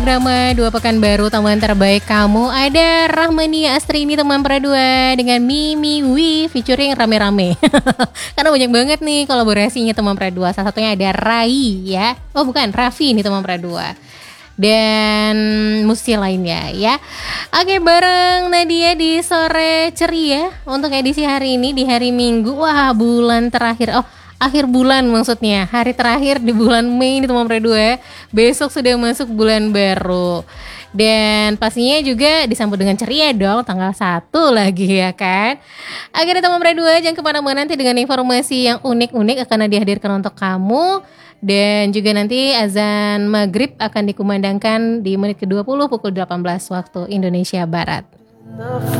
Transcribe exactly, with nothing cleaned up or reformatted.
Drama Dua Pekan Baru Teman Terbaik Kamu. Ada Rahmania Astrini teman perdua dengan Mimi Wi featuring rame-rame. Karena banyak banget nih kolaborasinya teman perdua. Salah satunya ada Rai ya. Oh bukan, Raffi nih teman perdua. Dan musisi lainnya ya. Oke, bareng Nadia di sore ceria untuk edisi hari ini di hari Minggu. Wah, bulan terakhir. Oh, akhir bulan maksudnya, hari terakhir di bulan Mei ini teman berdua. Besok sudah masuk bulan baru. Dan pastinya juga disambut dengan ceria dong, tanggal satu lagi ya kan. Akhirnya teman berdua jangan kemana-mana, nanti dengan informasi yang unik-unik akan dihadirkan untuk kamu. Dan juga nanti azan maghrib akan dikumandangkan di menit ke dua puluh pukul delapan belas waktu Indonesia Barat.